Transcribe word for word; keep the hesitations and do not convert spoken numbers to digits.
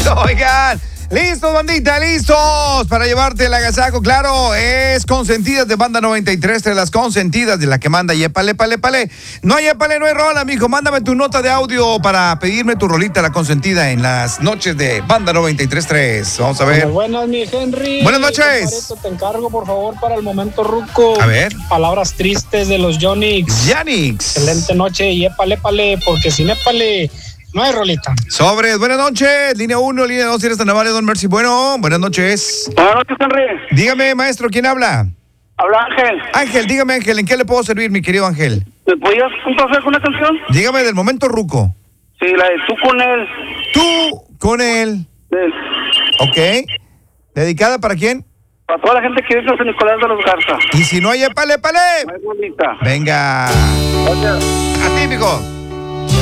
Oigan, listos, bandita, listos para llevarte el agasajo. Claro, es Consentidas de Banda noventa y tres, de las consentidas de la que manda Yépale, pale, pale. No hay Yépale, no hay rola, mijo. Mándame tu nota de audio para pedirme tu rolita, la consentida, en las noches de Banda noventa y tres punto tres. Vamos a ver. Buenas, mi Henry. Buenas noches. Pareto, te encargo, por favor, para el momento ruco. A ver. Palabras tristes de los Yonix. Yanix. Excelente noche y épale, épale, porque sin épale no hay rolita. Sobres, buenas noches. Línea uno, línea dos, si eres tan amable, don Mercy. Bueno, buenas noches. Buenas noches, Henry. Dígame, maestro, ¿quién habla? Habla Ángel. Ángel, dígame, Ángel, ¿en qué le puedo servir, mi querido Ángel? ¿Me podías complacer con una canción? Dígame del momento ruco. Sí, la de Tú con él. Tú con él. Sí. Ok. ¿Dedicada para quién? Para toda la gente que vive en San Nicolás de los Garza. Y si no hay Épale, Épale. Muy bonita. Venga. Gracias. A ti, mijo.